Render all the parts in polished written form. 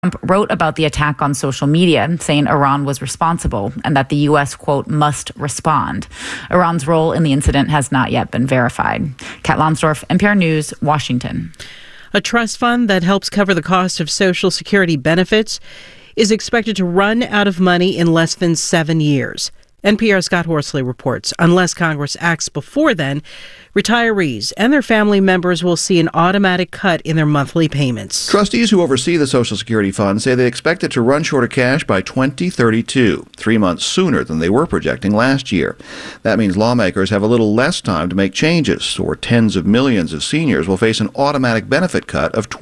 Trump wrote about the attack on social media, saying Iran was responsible and that the U.S., quote, must respond. Iran's role in the incident has not yet been verified. Kat Lonsdorf, NPR News, Washington. A trust fund that helps cover the cost of Social Security benefits is expected to run out of money in less than 7 years. NPR's Scott Horsley reports, unless Congress acts before then, retirees and their family members will see an automatic cut in their monthly payments. Trustees who oversee the Social Security Fund say they expect it to run short of cash by 2032, 3 months sooner than they were projecting last year. That means lawmakers have a little less time to make changes, or tens of millions of seniors will face an automatic benefit cut of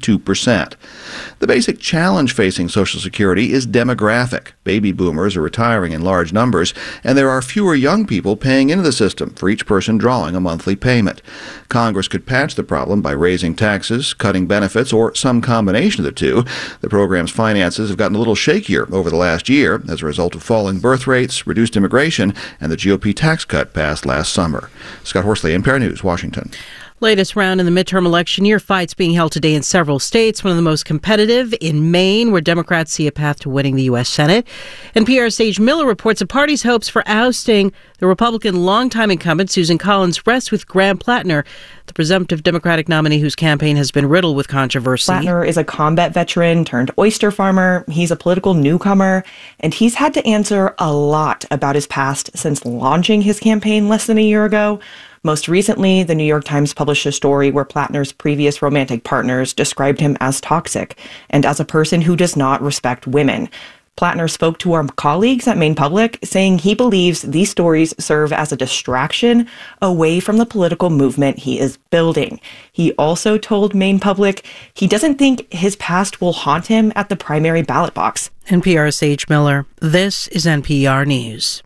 22%. The basic challenge facing Social Security is demographic. Baby boomers are retiring in large numbers, and there are fewer young people paying into the system for each person drawing a monthly payment. Congress could patch the problem by raising taxes, cutting benefits, or some combination of the two. The program's finances have gotten a little shakier over the last year as a result of falling birth rates, reduced immigration, and the GOP tax cut passed last summer. Scott Horsley, NPR News, Washington. Latest round in the midterm election year. Fights being held today in several states, one of the most competitive in Maine, where Democrats see a path to winning the U.S. Senate. NPR's Sage Miller reports the party's hopes for ousting the Republican longtime incumbent Susan Collins rest with Graham Plattner, the presumptive Democratic nominee whose campaign has been riddled with controversy. Plattner is a combat veteran turned oyster farmer. He's a political newcomer, and he's had to answer a lot about his past since launching his campaign less than a year ago. Most recently, the New York Times published a story where Plattner's previous romantic partners described him as toxic and as a person who does not respect women. Plattner spoke to our colleagues at Maine Public, saying he believes these stories serve as a distraction away from the political movement he is building. He also told Maine Public he doesn't think his past will haunt him at the primary ballot box. NPR's Sage Miller. This is NPR News.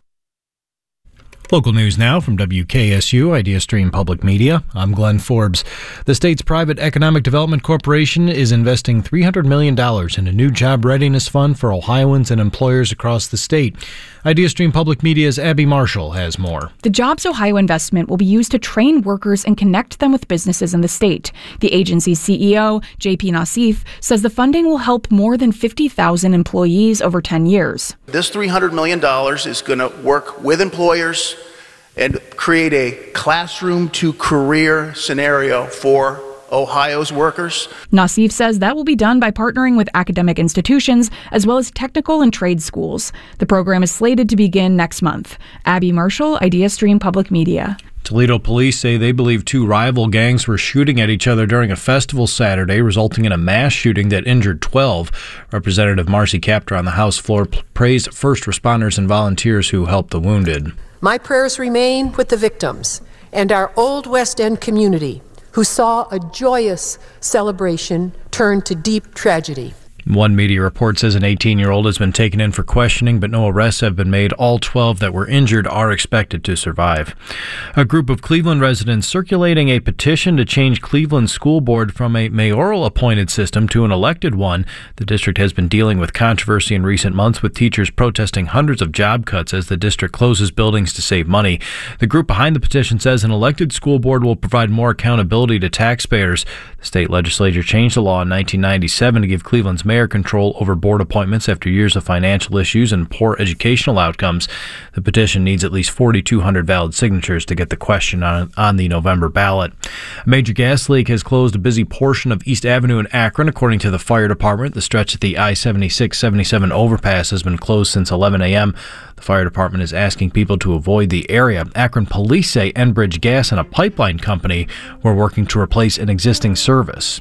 Local news now from WKSU, Idea Stream Public Media. I'm Glenn Forbes. The state's private economic development corporation is investing $300 million in a new job readiness fund for Ohioans and employers across the state. Idea Stream Public Media's Abby Marshall has more. The Jobs Ohio investment will be used to train workers and connect them with businesses in the state. The agency's CEO, JP Nassif, says the funding will help more than 50,000 employees over 10 years. This $300 million is going to work with employers and create a classroom to career scenario for Ohio's workers. Nassif says that will be done by partnering with academic institutions as well as technical and trade schools. The program is slated to begin next month. Abby Marshall, Idea Stream Public Media. Toledo police say they believe two rival gangs were shooting at each other during a festival Saturday, resulting in a mass shooting that injured 12. Representative Marcy Kaptur on the House floor praised first responders and volunteers who helped the wounded. My prayers remain with the victims and our Old West End community, who saw a joyous celebration turn to deep tragedy. One media report says an 18-year-old has been taken in for questioning, but no arrests have been made. All 12 that were injured are expected to survive. A group of Cleveland residents circulating a petition to change Cleveland's school board from a mayoral-appointed system to an elected one. The district has been dealing with controversy in recent months, with teachers protesting hundreds of job cuts as the district closes buildings to save money. The group behind the petition says an elected school board will provide more accountability to taxpayers. The state legislature changed the law in 1997 to give Cleveland's mayor control over board appointments after years of financial issues and poor educational outcomes. The petition needs at least 4,200 valid signatures to get the question on the November ballot. A major gas leak has closed a busy portion of East Avenue in Akron, according to the fire department. The stretch at the I-76-77 overpass has been closed since 11 a.m. The fire department is asking people to avoid the area. Akron police say Enbridge Gas and a pipeline company were working to replace an existing service.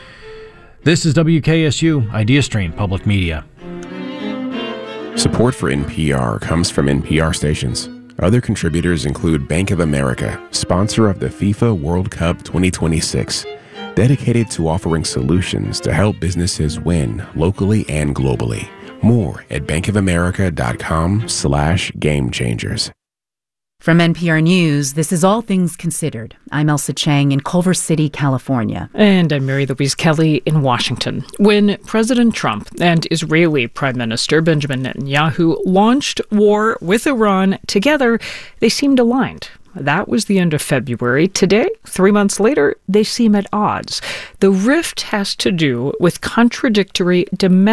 This is WKSU, Idea Stream Public Media. Support for NPR comes from NPR stations. Other contributors include Bank of America, sponsor of the FIFA World Cup 2026, dedicated to offering solutions to help businesses win locally and globally. More at bankofamerica.com/gamechangers. From NPR News, this is All Things Considered. I'm Elsa Chang in Culver City, California. And I'm Mary Louise Kelly in Washington. When President Trump and Israeli Prime Minister Benjamin Netanyahu launched war with Iran together, they seemed aligned. That was the end of February. Today, 3 months later, they seem at odds. The rift has to do with contradictory domestic